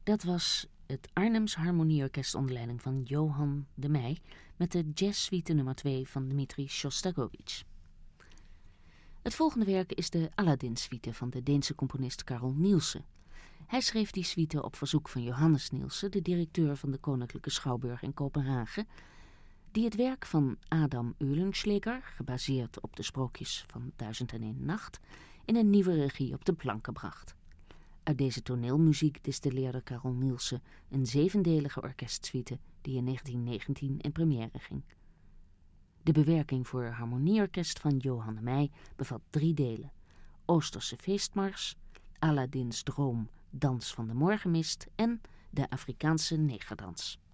Dat was het Arnhems Harmonieorkest onder leiding van Johan de Meij met de jazzsuite nummer 2 van Dmitri Shostakovich. Het volgende werk is de Aladdin-suite van de Deense componist Carl Nielsen. Hij schreef die suite op verzoek van Johannes Nielsen, de directeur van de Koninklijke Schouwburg in Kopenhagen, die het werk van Adam Eulenschläger, gebaseerd op de sprookjes van 1001 Nacht, in een nieuwe regie op de planken bracht. Uit deze toneelmuziek distilleerde Carl Nielsen een 7-delige orkestsuite die in 1919 in première ging. De bewerking voor harmonieorkest van Johan de Meij bevat 3 delen: Oosterse feestmars, Aladdins droom, dans van de morgenmist en de Afrikaanse negerdans.